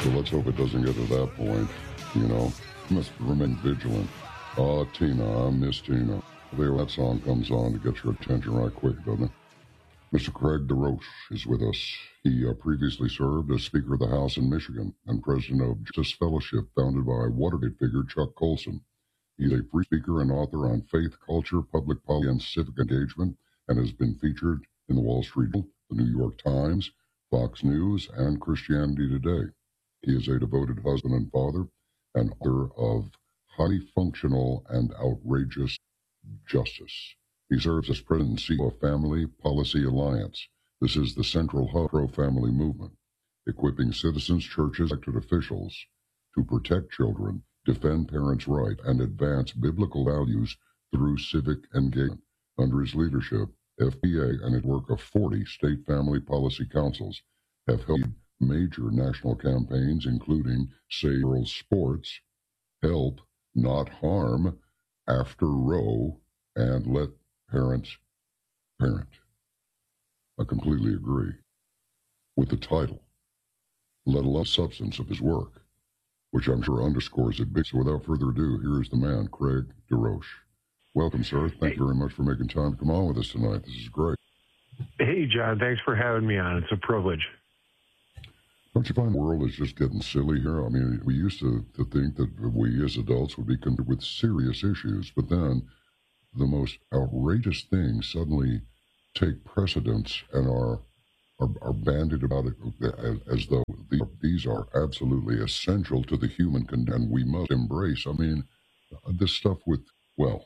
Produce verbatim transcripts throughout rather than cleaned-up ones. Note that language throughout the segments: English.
So let's hope it doesn't get to that point, you know. Must remain vigilant. Ah, Tina, I miss Tina. There, that song comes on to get your attention right quick, doesn't it? Mister Craig DeRoche is with us. He uh, previously served as Speaker of the House in Michigan and President of Justice Fellowship, founded by Watergate figure Chuck Colson. He's a free speaker and author on faith, culture, public policy, and civic engagement, and has been featured in the Wall Street Journal, the New York Times, Fox News, and Christianity Today. He is a devoted husband and father, and author of Highly Functional and Outrageous Justice. He serves as president and C E O of Family Policy Alliance. This is the central hub pro-family movement, equipping citizens, churches, and elected officials to protect children, defend parents' rights, and advance biblical values through civic engagement. Under his leadership, F P A and its work of forty state family policy councils have held major national campaigns, including Save Girls Sports, Help, Not Harm, After Roe, and Let Parents Parent. I completely agree with the title, let alone the substance of his work, which I'm sure underscores it big. So without further ado, here is the man, Craig DeRoche. Welcome, sir. Thank you very much for making time to come on with us tonight. This is great. Hey, John. Thanks for having me on. It's a privilege. Don't you find the world is just getting silly here? I mean, we used to, to think that we as adults would be confronted with serious issues, but then the most outrageous things suddenly take precedence and are are, are bandied about it as, as though the, these are absolutely essential to the human condition and we must embrace. I mean, this stuff with, well,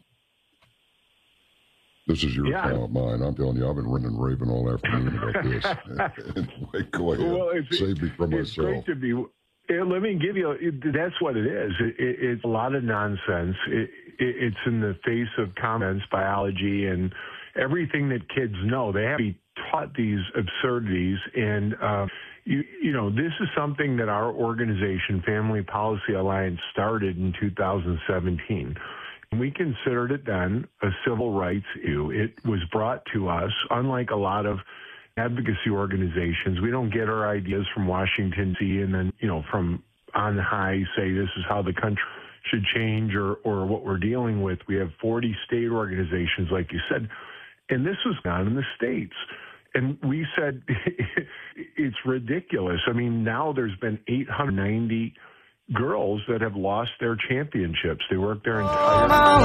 this is your yeah. call, not mine. I'm telling you, I've been ranting and raving all afternoon about this. Wait, go ahead. Well, it's, Save me from it's myself. Great to be. Let me give you, that's what it is. It, it, it's a lot of nonsense. It, it, it's in the face of common sense, biology, and everything that kids know. They have to be taught these absurdities. And, uh, you, you know, this is something that our organization, Family Policy Alliance, started in two thousand seventeen. We considered it then a civil rights issue. It was brought to us, unlike a lot of advocacy organizations. We don't get our ideas from Washington, D C and then, you know, from on high say this is how the country should change or, or what we're dealing with. We have forty state organizations, like you said, and this was done in the states. And we said it's ridiculous. I mean, now there's been eight hundred ninety girls that have lost their championships. They work their entire